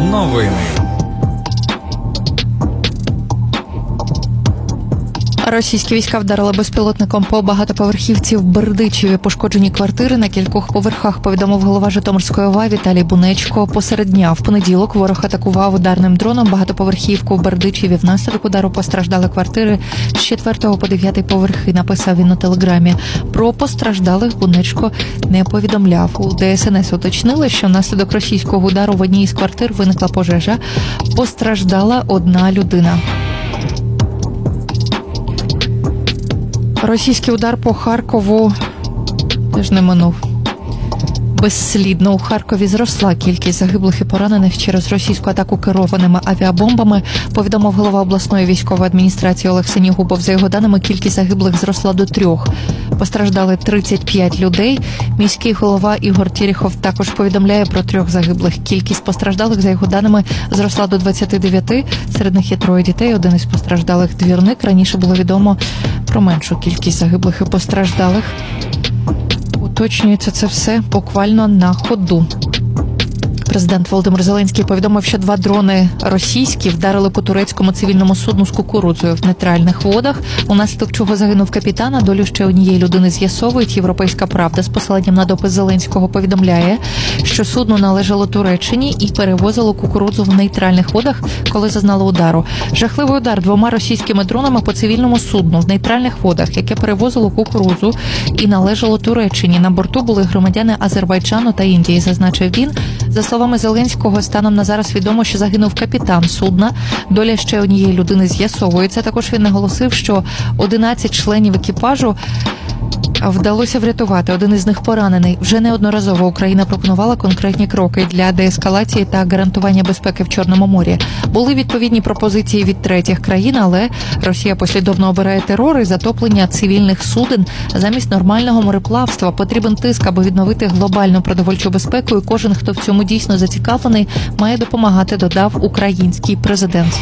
Новини. Російські війська вдарили безпілотником по багатоповерхівці в Бердичеві. Пошкоджені квартири на кількох поверхах, повідомив голова Житомирської ОВА Віталій Бунечко. Посеред дня в понеділок ворог атакував ударним дроном багатоповерхівку в Бердичеві. Внаслідок удару постраждали квартири з 4 по 9 поверхи, написав він у телеграмі. Про постраждалих Бунечко не повідомляв. У ДСНС уточнили, що внаслідок російського удару в одній із квартир виникла пожежа. Постраждала одна людина. Російський удар по Харкову теж не минув безслідно. У Харкові зросла кількість загиблих і поранених через російську атаку керованими авіабомбами, повідомив голова обласної військової адміністрації Олег Синігубов. За його даними, кількість загиблих зросла до 3. Постраждали 35 людей. Міський голова Ігор Терехов також повідомляє про 3 загиблих. Кількість постраждалих, за його даними, зросла до 29. Серед них є 3 дітей. Один із постраждалих – двірник. Раніше було відомо про меншу кількість загиблих і постраждалих. Уточнюється це все буквально на ходу. Президент Володимир Зеленський повідомив, що 2 дрони російські вдарили по турецькому цивільному судну з кукурудзою в нейтральних водах, унаслідок чого загинув капітан, а долю ще однієї людини з'ясовують. «Європейська правда» з посиланням на допис Зеленського повідомляє, що судно належало Туреччині і перевозило кукурудзу в нейтральних водах, коли зазнало удару. Жахливий удар 2 російськими дронами по цивільному судну в нейтральних водах, яке перевозило кукурудзу і належало Туреччині. На борту були громадяни Азербайджану та Індії, зазначив він. За словами Зеленського, станом на зараз відомо, що загинув капітан судна. Доля ще однієї людини з'ясовується. Також він наголосив, що 11 членів екіпажу вдалося врятувати. Один із них поранений. Вже неодноразово Україна пропонувала конкретні кроки для деескалації та гарантування безпеки в Чорному морі. Були відповідні пропозиції від третіх країн, але Росія послідовно обирає терор і затоплення цивільних суден замість нормального мореплавства. Потрібен тиск, аби відновити глобальну продовольчу безпеку, і кожен, хто в цьому дійсно зацікавлений, має допомагати, додав український президент.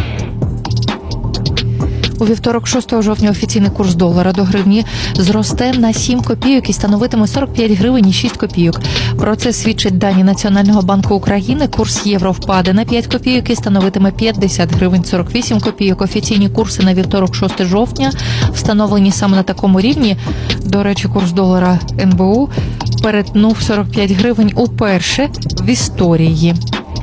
У вівторок, 6 жовтня, офіційний курс долара до гривні зросте на 7 копійок і становитиме 45 гривень і 6 копійок. Про це свідчать дані Національного банку України. Курс євро впаде на 5 копійок і становитиме 50 гривень 48 копійок. Офіційні курси на вівторок, 6 жовтня, встановлені саме на такому рівні. До речі, курс долара НБУ перетнув 45 гривень уперше в історії.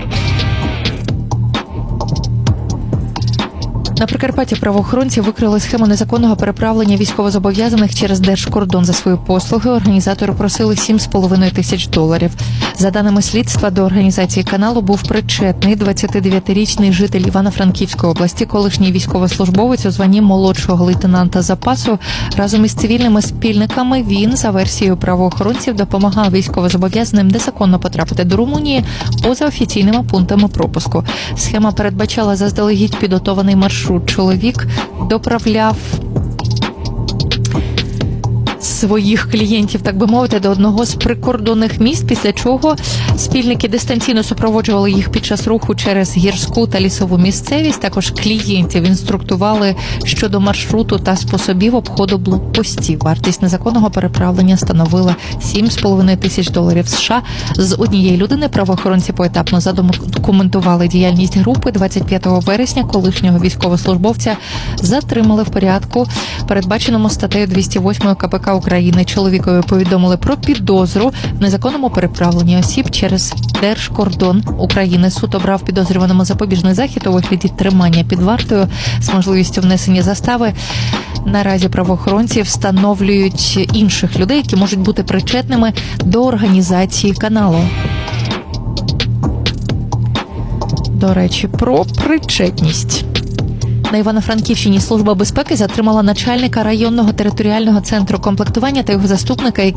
На Прикарпатті правоохоронці викрили схему незаконного переправлення військовозобов'язаних через держкордон. За свої послуги організатори просили $7,5 тисяч. За даними слідства, до організації каналу був причетний 29-річний житель Івано-Франківської області, колишній військовослужбовець у званні молодшого лейтенанта запасу. Разом із цивільними спільниками він, за версією правоохоронців, допомагав військовозобов'язаним незаконно потрапити до Румунії поза офіційними пунктами пропуску. Схема передбачала заздалегідь підготований маршрут. Чоловік доправляв своїх клієнтів, так би мовити, до одного з прикордонних міст, після чого спільники дистанційно супроводжували їх під час руху через гірську та лісову місцевість. Також клієнтів інструктували щодо маршруту та способів обходу блокпостів. Вартість незаконного переправлення становила $7,5 тисяч США. З однієї людини правоохоронці поетапно задокументували діяльність групи. 25 вересня колишнього військовослужбовця затримали в порядку, передбаченому статтею 208 КПК України. Чоловікові повідомили про підозру в незаконному переправленні осіб через держкордон України. Суд обрав підозрюваному запобіжний захід у вигляді тримання під вартою з можливістю внесення застави. Наразі правоохоронці встановлюють інших людей, які можуть бути причетними до організації каналу. До речі, про причетність. На Івано-Франківщині Служба безпеки затримала начальника районного територіального центру комплектування та його заступника,